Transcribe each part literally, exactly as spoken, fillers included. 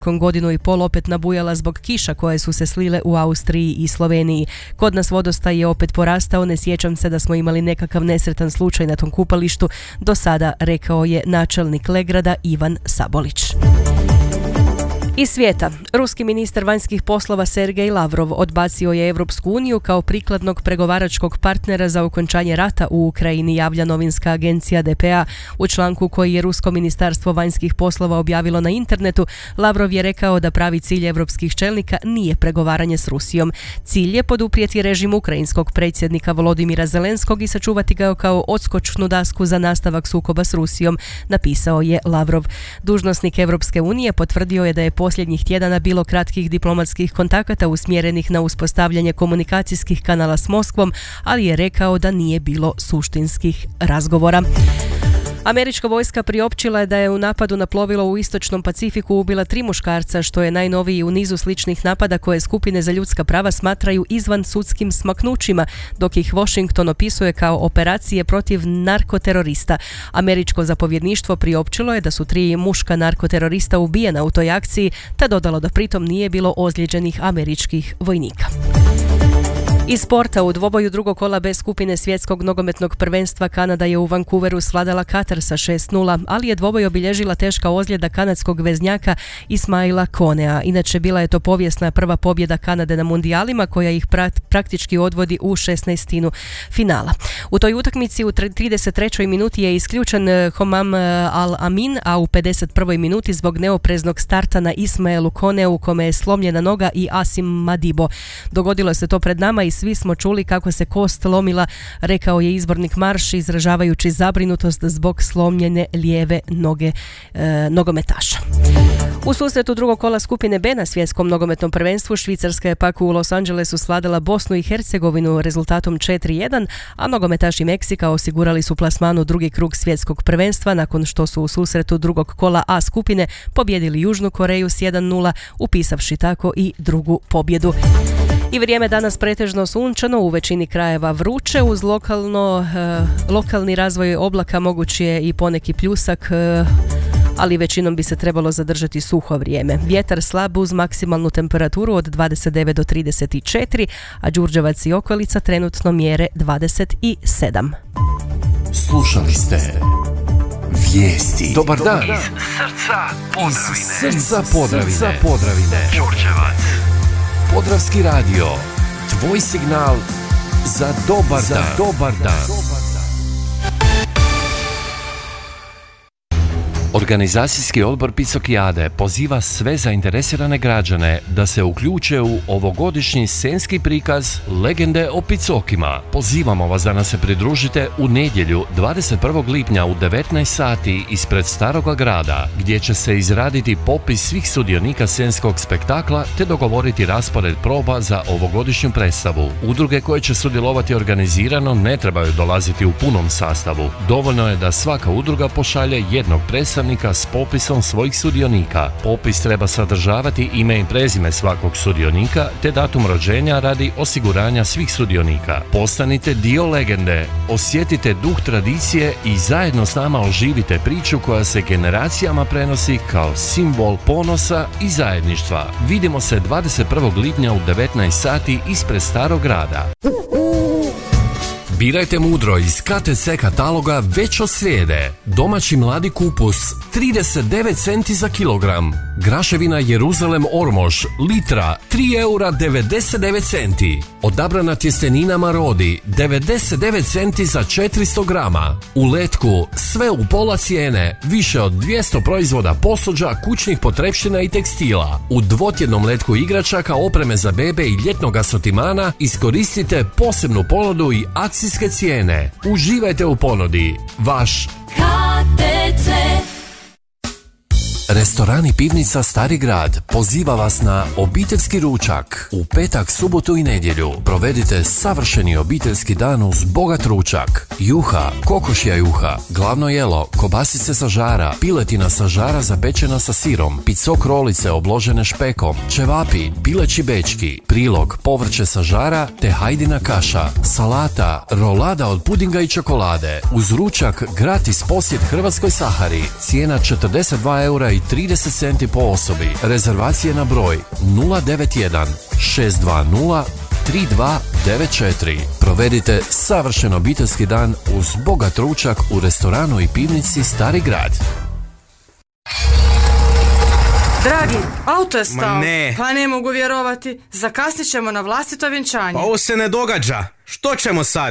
godinu i pol opet nabujala zbog kiša koje su se slile u Austriji i Sloveniji. Kod nas vodostaj je opet porastao, ne sjećam se da smo imali nekakav nesretan slučaj na tom kupalištu do sada, rekao je načelnik Legrada Ivan Sabolić. Iz svijeta. Ruski ministar vanjskih poslova Sergej Lavrov odbacio je Europsku uniju kao prikladnog pregovaračkog partnera za okončanje rata u Ukrajini, javlja novinska agencija D P A. U članku koji je Rusko ministarstvo vanjskih poslova objavilo na internetu, Lavrov je rekao da pravi cilj europskih čelnika nije pregovaranje s Rusijom. Cilj je poduprijeti režim ukrajinskog predsjednika Volodimira Zelenskog i sačuvati ga kao odskočnu dasku za nastavak sukoba s Rusijom, napisao je Lavrov. Dužnosnik Europske unije potvrdio je da je posljednjih tjedana bilo kratkih diplomatskih kontakata usmjerenih na uspostavljanje komunikacijskih kanala s Moskvom, ali je rekao da nije bilo suštinskih razgovora. Američka vojska priopćila je da je u napadu na plovilo u istočnom Pacifiku ubila tri muškarca, što je najnoviji u nizu sličnih napada koje skupine za ljudska prava smatraju izvan sudskim smaknućima, dok ih Washington opisuje kao operacije protiv narkoterorista. Američko zapovjedništvo priopćilo je da su tri muška narkoterorista ubijena u toj akciji, te dodalo da pritom nije bilo ozlijeđenih američkih vojnika. Iz sporta, u dvoboju drugog kola B skupine svjetskog nogometnog prvenstva Kanada je u Vancouveru svladala Katar sa šest nula, ali je dvoboj obilježila teška ozljeda kanadskog veznjaka Ismaila Konea. Inače, bila je to povijesna prva pobjeda Kanade na mundijalima koja ih prat, praktički odvodi u šesnaestinu finala. U toj utakmici u trideset trećoj minuti je isključen Homam Al-Amin, a u pedeset prvoj minuti zbog neopreznog starta na Ismailu Koneu, kome je slomljena noga, i Asim Madibo. Dogodilo se to pred nama i svi smo čuli kako se kost lomila, rekao je izbornik Marš, izražavajući zabrinutost zbog slomljene lijeve noge e, nogometaša. U susretu drugog kola skupine B na svjetskom nogometnom prvenstvu Švicarska je pak u Los Angelesu svladala Bosnu i Hercegovinu rezultatom četiri jedan, a nogometaši Meksika osigurali su plasman u drugi krug svjetskog prvenstva nakon što su u susretu drugog kola A skupine pobjedili Južnu Koreju s jedan nula, upisavši tako i drugu pobjedu. I vrijeme danas pretežno sunčano, u većini krajeva vruće, uz lokalno, e, lokalni razvoj oblaka moguć je i poneki pljusak, e, ali većinom bi se trebalo zadržati suho vrijeme. Vjetar slab uz maksimalnu temperaturu od dvadeset devet do trideset četiri, a Đurđevac i okolica trenutno mjere dvadeset sedam. Slušali ste vijesti. Dobar dan. Iz srca Podravine. Iz srca Podravine. Srca Podravine. Đurđevac. Podravski radio. Tvoj signal za dobar za dan. Dobar dan. Organizacijski odbor Picokijade poziva sve zainteresirane građane da se uključe u ovogodišnji scenski prikaz Legende o Picokima. Pozivamo vas da nas se pridružite u nedjelju dvadeset prvog lipnja u devetnaest sati ispred Staroga grada, gdje će se izraditi popis svih sudionika scenskog spektakla te dogovoriti raspored proba za ovogodišnju predstavu. Udruge koje će sudjelovati organizirano ne trebaju dolaziti u punom sastavu. Dovoljno je da svaka udruga pošalje jednog predstavnika s popisom svojih sudionika. Popis treba sadržavati ime i prezime svakog sudionika te datum rođenja radi osiguranja svih sudionika. Postanite dio legende, osjetite duh tradicije i zajedno s nama oživite priču koja se generacijama prenosi kao simbol ponosa i zajedništva. Vidimo se dvadeset prvog lipnja u devetnaest sati ispred Starog grada. Birajte mudro iz K T C kataloga već od srijede. Domaći mladi kupus trideset devet centi za kilogram. Graševina Jeruzalem Ormož litra tri eura devedeset devet centi. Odabrana tjestenina Marodi devedeset devet centi za četiristo grama. U Letku sve u pola cijene, više od dvjesto proizvoda posuđa, kućnih potrepština i tekstila. U dvotjednom letku igračaka, opreme za bebe i ljetnog asortimana iskoristite posebnu ponudu i akcijske cijene. Uživajte u ponudi. Vaš K T C. Restoran i pivnica Stari grad poziva vas na obiteljski ručak. U petak, subotu i nedjelju provedite savršeni obiteljski dan uz bogat ručak. Juha, kokošja juha, glavno jelo, kobasice sa žara, piletina sa žara zapečena sa sirom, picok rolice obložene špekom, ćevapi, pileći bečki, prilog, povrće sa žara te hajdina kaša, salata, rolada od pudinga i čokolade. Uz ručak gratis posjet Hrvatskoj Sahari. Cijena četrdeset dva eura i trideset centi po osobi. Rezervacije na broj nula devet jedan šest dva nula tri dva devet četiri. Provedite savršen obiteljski dan uz bogat ručak u restoranu i pivnici Stari grad. Dragi, auto je stao. Ma ne. Pa ne mogu vjerovati. Zakasnit ćemo na vlastito vjenčanje. Pa ovo se ne događa. Što ćemo sad?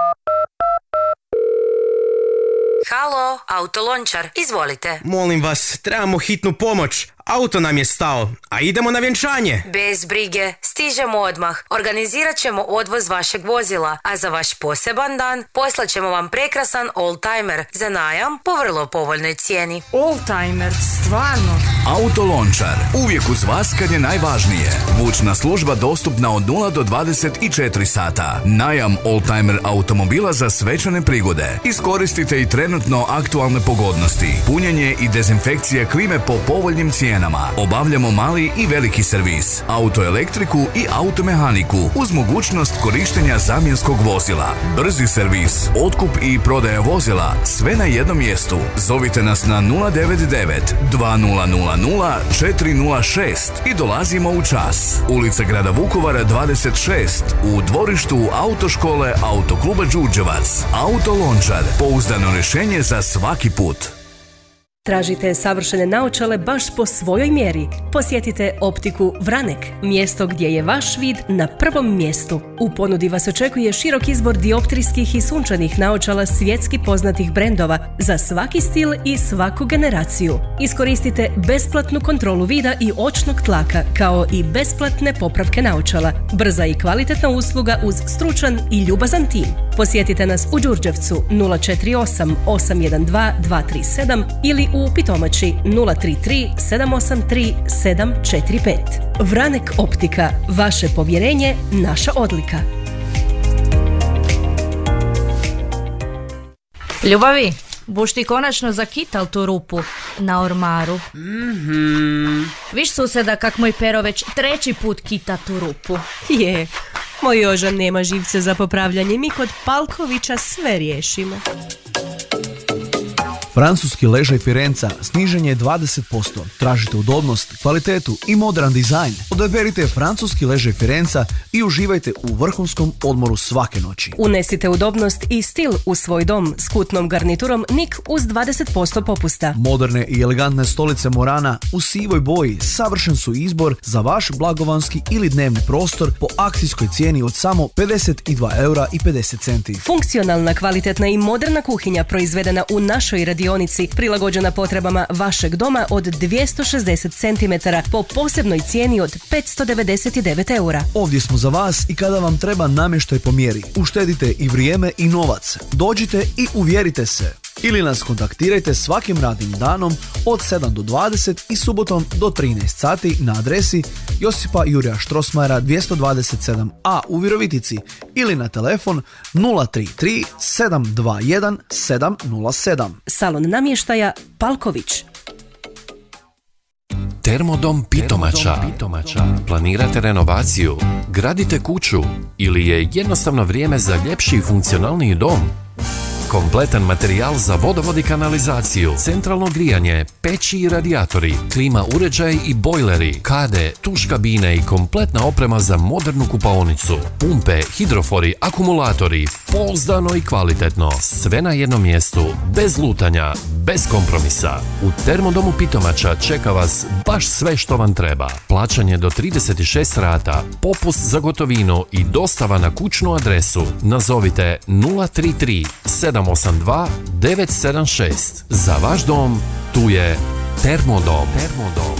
Halo, autolončar, izvolite. Molim vas, trebamo hitnu pomoć. Auto nam je stao, a idemo na vjenčanje. Bez brige, stižemo odmah. Organizirat ćemo odvoz vašeg vozila, a za vaš poseban dan poslat ćemo vam prekrasan oldtimer za najam po vrlo povoljnoj cijeni. Oldtimer, stvarno. Autolončar, uvijek uz vas kad je najvažnije. Vučna služba dostupna od nula do dvadeset četiri sata. Najam oldtimer automobila za svečane prigode. Iskoristite i trenutno aktualne pogodnosti. Punjenje i dezinfekcija klime po povoljnim cijenama. Obavljamo mali i veliki servis, autoelektriku i automehaniku uz mogućnost korištenja zamjenskog vozila. Brzi servis, otkup i prodaja vozila, sve na jednom mjestu. Zovite nas na nula devet devet dva nula nula nula četiri nula šest i dolazimo u čas. Ulica grada Vukovara dvadeset šest u dvorištu autoškole Autokluba Đurđevac. Autolončar, pouzdano rješenje za svaki put. Tražite savršene naočale baš po svojoj mjeri? Posjetite Optiku Vranek, mjesto gdje je vaš vid na prvom mjestu. U ponudi vas očekuje širok izbor dioptrijskih i sunčanih naočala svjetski poznatih brendova za svaki stil i svaku generaciju. Iskoristite besplatnu kontrolu vida i očnog tlaka, kao i besplatne popravke naočala. Brza i kvalitetna usluga uz stručan i ljubazan tim. Posjetite nas u Đurđevcu nula četiri osam osam jedan dva dva tri sedam ili u Pitomači nula tri tri sedam osam tri sedam četiri pet. Vranek Optika, vaše povjerenje, naša odlika. Ljubavi, buš ti konačno zakital tu rupu na ormaru. Mhm. Viš suseda kak moj pero već treći put kita tu rupu. Je, moj Jožan nema živce za popravljanje, mi kod Palkovića sve riješimo. Francuski ležaj Firenca snižen je dvadeset posto. Tražite udobnost, kvalitetu i modern dizajn. Odaberite francuski ležaj Firenca i uživajte u vrhunskom odmoru svake noći. Unesite udobnost i stil u svoj dom s kutnom garniturom Nik uz dvadeset posto popusta. Moderne i elegantne stolice Morana u sivoj boji savršen su izbor za vaš blagovanski ili dnevni prostor po akcijskoj cijeni od samo pedeset dva eura i pedeset centi. Funkcionalna, kvalitetna i moderna kuhinja proizvedena u našoj radionici, prilagođena potrebama vašeg doma od dvjesto šezdeset centimetara po posebnoj cijeni od petsto devedeset devet eura. Ovdje smo za vas i kada vam treba namještaj po mjeri. Uštedite i vrijeme i novac. Dođite i uvjerite se. Ili nas kontaktirajte svakim radnim danom od sedam do dvadeset i subotom do trinaest sati na adresi Josipa Jurija Štrosmajera dvjesto dvadeset sedam a u Virovitici ili na telefon nula tri tri sedam dva jedan sedam nula sedam. Salon namještaja Palković. Termodom Pitomača. Planirate renovaciju, gradite kuću ili je jednostavno vrijeme za ljepši i funkcionalniji dom? Kompletan materijal za vodovod i kanalizaciju, centralno grijanje, peći i radijatori, klima uređaj i bojleri, kade, tuš kabine i kompletna oprema za modernu kupaonicu, pumpe, hidrofori, akumulatori, pouzdano i kvalitetno, sve na jednom mjestu, bez lutanja, bez kompromisa. U Termodomu Pitomača čeka vas baš sve što vam treba. Plaćanje do trideset šest rata, popust za gotovinu i dostava na kućnu adresu. Nazovite nula tri tri sedam osam dva devet sedam šest. Za vaš dom tu je Termodom. Termodom.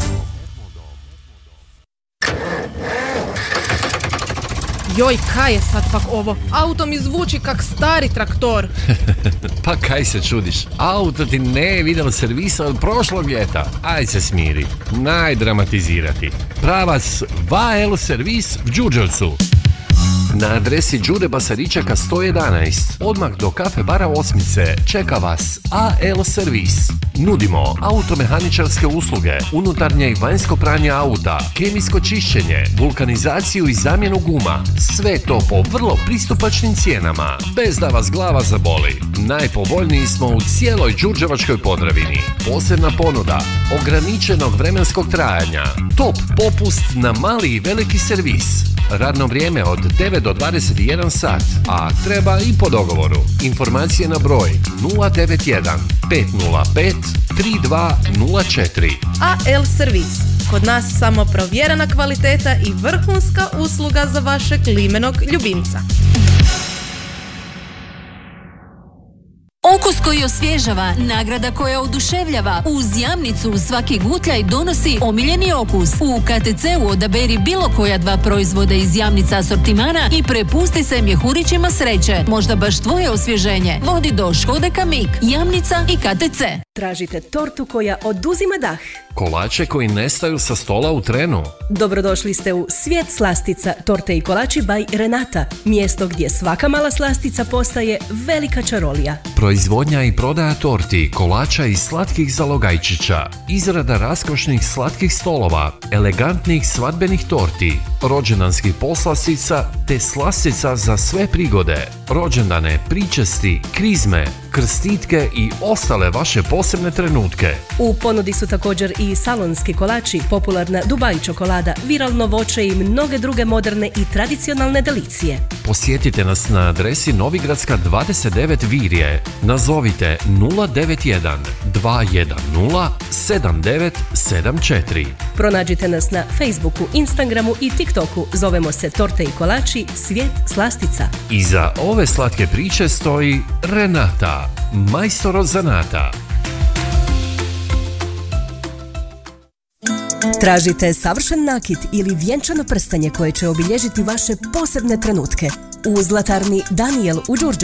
Joj, kaj je sad pak ovo? Auto mi zvuči kak stari traktor. Pa kaj se čudiš? Auto ti ne vidjelo servisa od prošlog ljeta. Aj se smiri. Najdramatizirati. Pravac Va El Servis v Đurđevcu. Na adresi Đure Basaričeka sto jedanaest, odmah do kafe bara Osmice, čeka vas A L Servis. Nudimo automehaničarske usluge, unutarnje i vanjsko pranje auta, kemijsko čišćenje, vulkanizaciju i zamjenu guma. Sve to po vrlo pristupačnim cijenama, bez da vas glava zaboli. Najpovoljniji smo u cijeloj Đurđevačkoj Podravini. Posebna ponuda ograničenog vremenskog trajanja. Top popust na mali i veliki servis. Radno vrijeme od devet do dvadeset jedan sat, a treba i po dogovoru. Informacije na broj nula devet jedan pet nula pet tri dva nula četiri. A L Servis. Kod nas samo provjerena kvaliteta i vrhunska usluga za vašeg limenog ljubimca. Okus koji osvježava, nagrada koja oduševljava. Uz Jamnicu svaki gutljaj donosi omiljeni okus. U K T C-u odaberi bilo koja dva proizvoda iz Jamnica asortimana i prepusti se mjehurićima sreće. Možda baš tvoje osvježenje vodi do Škode Kamik, Jamnica i K T C. Tražite tortu koja oduzima dah? Kolače koji nestaju sa stola u trenu? Dobrodošli ste u Svijet slastica, torte i kolači by Renata. Mjesto gdje svaka mala slastica postaje velika čarolija. Proizvodnja i prodaja torti, kolača i slatkih zalogajčića. Izrada raskošnih slatkih stolova, elegantnih svadbenih torti, rođendanskih poslastica te slastica za sve prigode. Rođendane, pričesti, krizme, krstitke i ostale vaše posebne trenutke. U ponudi su također i salonski kolači, popularna Dubai čokolada, viralno voće i mnoge druge moderne i tradicionalne delicije. Posjetite nas na adresi Novigradska dvadeset devet Virje. Nazovite nula devet jedan dva jedan nula sedam devet sedam četiri. Pronađite nas na Facebooku, Instagramu i TikToku. Zovemo se Torte i kolači Svijet slastica. Iza ove slatke priče stoji Renata, majstor od zanata. Tražite savršen nakit ili vjenčano prstanje koje će obilježiti vaše posebne trenutke. U zlatarni Daniel u Đurđevu